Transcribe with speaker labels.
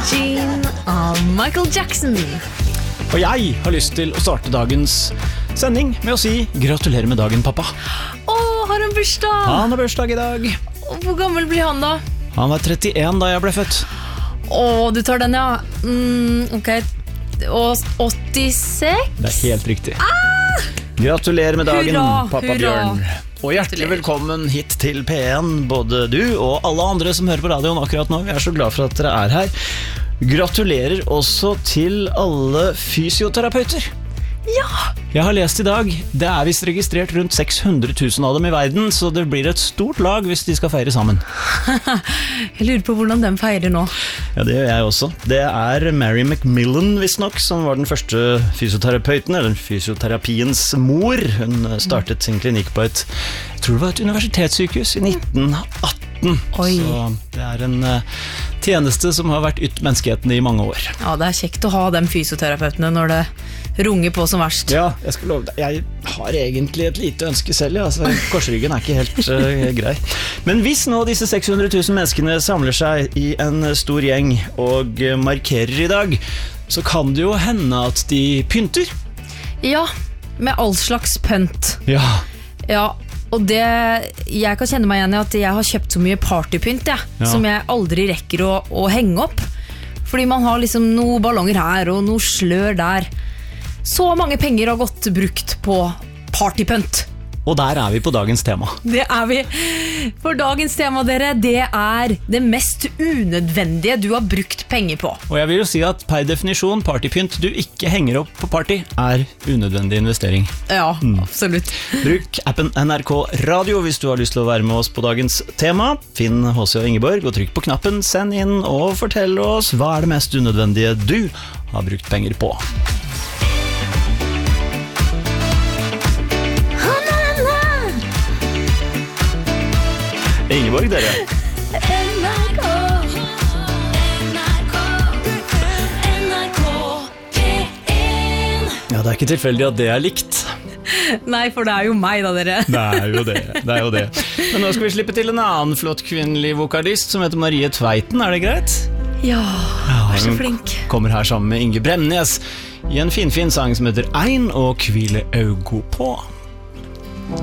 Speaker 1: Jean av Michael Jackson.
Speaker 2: Og jeg har lyst til å starte dagens sending med å si gratulerer med dagen, pappa.
Speaker 1: Har han bursdag?
Speaker 2: Han har bursdag i dag.
Speaker 1: Hvor gammel blir han da?
Speaker 2: Han var 31 da jeg ble født.
Speaker 1: Du tar den, ja. Ok. Og 86?
Speaker 2: Det er helt riktig. Gratulerer med dagen,
Speaker 1: hurra,
Speaker 2: pappa
Speaker 1: hurra.
Speaker 2: Bjørn. Og hjertelig velkommen hit til P1, både du og alle andre som hører på radioen akkurat nå. Vi er så glad for at dere er her. Gratulerer også til alle fysioterapeuter.
Speaker 1: Ja!
Speaker 2: Jeg har lest i dag, det er vist registrert rundt 600 000 av dem i verden, så det blir et stort lag hvis de skal feire sammen.
Speaker 1: Jeg lurer på hvordan de feirer nå.
Speaker 2: Ja, det gjør jeg også. Det er Mary McMillan, visstnok, som var den første fysioterapeuten, eller fysioterapiens mor. Hun startet sin klinikk på jeg tror det var et universitetssykehus i 1918.
Speaker 1: Oi.
Speaker 2: Så det er en tjeneste som har vært ytt menneskeheten i mange år.
Speaker 1: Ja, det er kjekt å ha de fysioterapeutene når det runger på som verst.
Speaker 2: Ja, jeg skal love deg. Jeg har egentlig et lite ønske selv, ja. Altså, korsryggen er ikke helt grei. Men hvis nå disse 600 000 menneskene samler seg i en stor gjeng og markerer i dag, så kan det jo hende at de pynter.
Speaker 1: Ja, med all slags pønt.
Speaker 2: Ja.
Speaker 1: Ja, og jeg kan kjenne meg igjen i at jeg har kjøpt så mye partypynt, som jeg aldri rekker å henge opp. Fordi man har liksom noen ballonger her og noen slør der. Så mange penger har gått brukt på partypynt.
Speaker 2: Og der er vi på dagens tema.
Speaker 1: Det er vi. For dagens tema, dere, det er det mest unødvendige du har brukt penger på.
Speaker 2: Og jeg vil jo si at per definisjon partypynt du ikke henger opp på party er unødvendig investering.
Speaker 1: Ja, absolutt.
Speaker 2: Bruk appen NRK Radio hvis du har lyst til å være med oss på dagens tema. Finn H.C. og Ingeborg og trykk på knappen, send inn og fortell oss hva er det mest unødvendige du har brukt penger på. Ingeborg, dere.
Speaker 1: NRK P1.
Speaker 2: Ja, det er ikke tilfeldig at det er likt.
Speaker 1: Nei, for det er jo meg da, dere.
Speaker 2: Det er jo det. Men nå skal vi slippe til en annen flott kvinnelig vokalist som heter Marie Tveiten, er det greit?
Speaker 1: Ja, er så flink.
Speaker 2: Kommer her sammen med Inge Bremnes i en fin sang som heter Ein og hvile augo på.